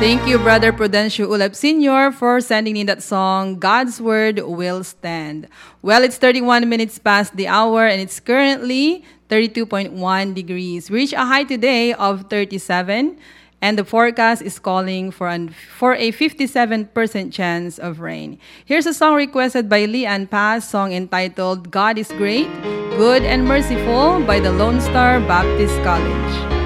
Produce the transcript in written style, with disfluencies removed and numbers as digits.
Thank you, Brother Prudencio Ulep Sr., for sending in that song, God's Word Will Stand. Well, it's 31 minutes past the hour, and it's currently 32.1 degrees. We reached a high today of 37, and the forecast is calling for a 57% chance of rain. Here's a song requested by Leanne Paz, song entitled God is Great, Good and Merciful by the Lone Star Baptist College.